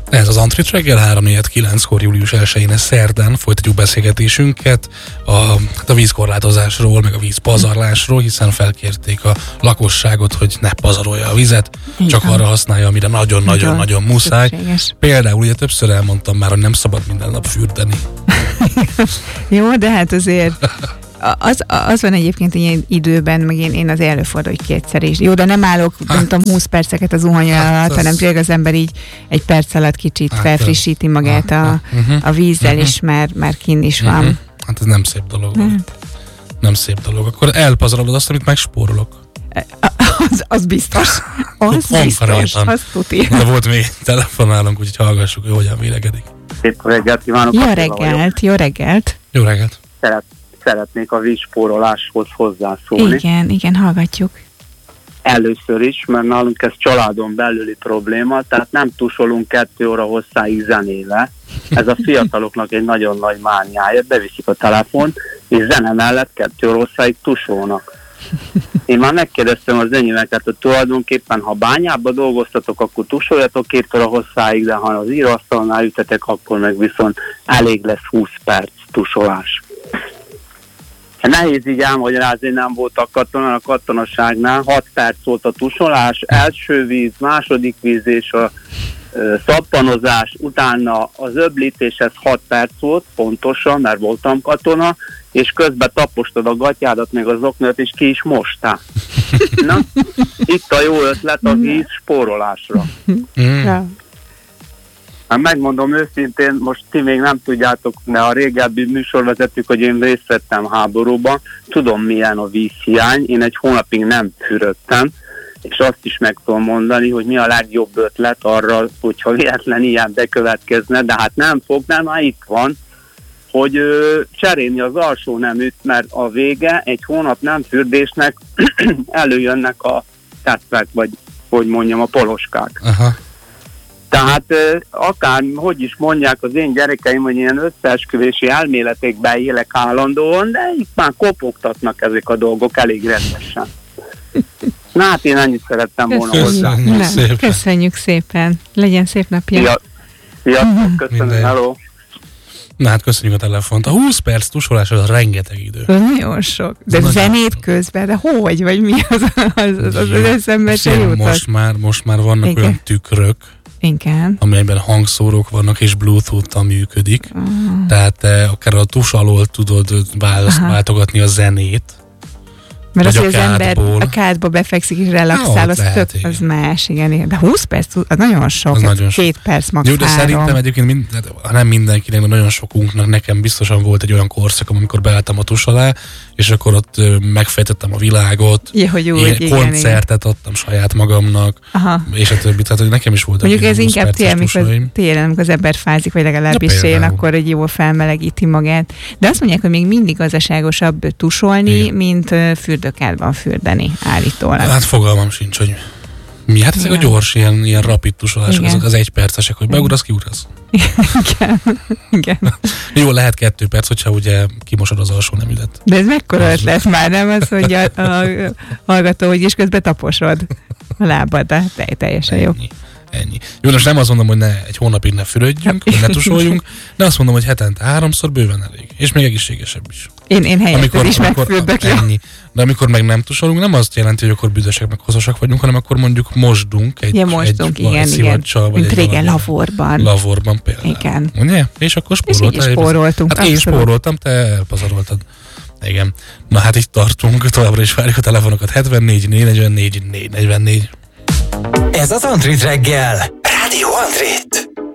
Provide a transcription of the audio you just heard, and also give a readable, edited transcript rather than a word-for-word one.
Ez az Antrit reggel 3-4-9-kor július 1-én szerdán folytatjuk beszélgetésünket a vízkorlátozásról, meg a vízpazarlásról, hiszen felkérték a lakosságot, hogy ne pazarolja a vizet, csak arra használja, amire nagyon-nagyon muszáj. Szükséges. Például ugye többször elmondtam már, hogy nem szabad minden nap fürdeni. Jó, de hát azért az van egyébként ilyen időben, meg én az előfordul, hogy kétszer is. Jó, de nem állok, nem tudom, 20 perceket az zuhanya alatt, hanem tényleg az ember így egy perc alatt kicsit felfrissíti magát a vízzel, és már kinn is van. Hát ez nem szép dolog. Nem szép dolog. Akkor elpazarolod azt, amit megspórolok. Az biztos. Az biztos. Az tuti. De volt még telefonálunk, úgyhogy hallgassuk, hogy hogyan vélekedik. Szép reggelt kívánok! Jó reggelt! Jó reggelt! Szeretnék a vízspóroláshoz hozzászólni. Igen, hallgatjuk. Először is, mert nálunk ez családon belüli probléma, tehát nem tusolunk 2 óra hosszáig zenével. Ez a fiataloknak egy nagyon nagy mániája, beviszik a telefont, és zene mellett 2 óra hosszáig tusolnak. Én már megkérdeztem az enyémeket, hogy tulajdonképpen, ha bányába dolgoztatok, akkor tusoljatok 2 óra hosszáig, de ha az íróasztalnál ütetek, akkor meg viszont elég lesz 20 perc tusolás. Nehéz így elmagyarázni, én nem voltak katonán, a katonaságnál 6 perc volt a tusolás, első víz, második víz és a szappanozás, utána az öblítés, ez 6 perc volt, pontosan, mert voltam katona, és közben tapostad a gatyádat, meg az oknőt, és ki is mostál. Na, itt a jó ötlet a víz spórolásra. Hát megmondom őszintén, most ti még nem tudjátok, de a régebbi műsorvezetők, hogy én részt vettem háborúban, tudom milyen a vízhiány, én egy hónapig nem fürödtem, és azt is meg tudom mondani, hogy mi a legjobb ötlet arra, hogyha véletlen ilyen bekövetkezne, de hát nem fog, de már itt van, hogy cserélni az alsó neműt, mert a vége egy hónap nem fürdésnek előjönnek a tetvek, vagy hogy mondjam, a poloskák. Aha. Tehát akár, hogy is mondják az én gyerekeim, hogy ilyen összeesküvési elméletekben élek állandóan, de itt már kopogtatnak ezek a dolgok elég rendesen. Na hát én annyit szerettem volna hozzá. Köszönjük szépen. Legyen szép napja. Sziasztok, köszönöm, hello. Na hát köszönjük a telefont. A 20 perc tusolás az rengeteg idő. Nagyon sok. De zenét közben, de hogy? Vagy mi az eszembe se jutott? Most már vannak olyan tükrök, amelyben hangszórók vannak, és Bluetooth-tal működik. Tehát akár a tus alól tudod váltogatni a zenét. Mert az, hogy az ember a kádba befekszik és relaxál, az más, igen. De 20 perc, az nagyon sok, az nagyon 2 perc max. Jó, de szerintem egyébként, ha nem mindenkinek, de nagyon sokunknak, nekem biztosan volt egy olyan korszak, amikor beálltam a tus alá, és akkor ott megfejtettem a világot, én koncertet adtam saját magamnak, és a többi, tehát hogy nekem is volt. Mondjuk ez inkább télen, amikor az ember fázik, vagy legalábbis én, akkor egy jól felmelegíti magát. De azt mondják, hogy még mindig gazdaságosabb tusolni, mint fürdőkádban fürdeni állítólag. Hát fogalmam sincs, hogy mi? Hát ezek a gyors, ilyen rapid tusolások, azok az 1 percesek, hogy beugrasz, kiugrasz. Igen. Jó, lehet 2 perc, hogyha ugye kimosod az alsó neműdet. De ez mekkora ötlet már, nem az, hogy a hallgató, hogy is közben taposod a lábad, de teljesen jó. Ennyi. Jó, most nem azt mondom, hogy egy hónapig ne fürödjünk, hogy ne tusoljunk, de azt mondom, hogy hetente 3-szor bőven elég. És még egészségesebb is. Én helyetted is megfürdök. Ennyi. De amikor meg nem tusolunk, nem azt jelenti, hogy akkor büdösek meg hosszasak vagyunk, hanem akkor mondjuk mosdunk egy szivaccsal. Mint régen lavorban. Lavorban például. Igen. Ugye? És akkor spóroltunk. Hát én spóroltam, te elpazaroltad. Igen. Na hát itt tartunk, továbbra is várjuk a telefonokat. 74 444 444. Ez az Antrit reggel. Rádió Antrit.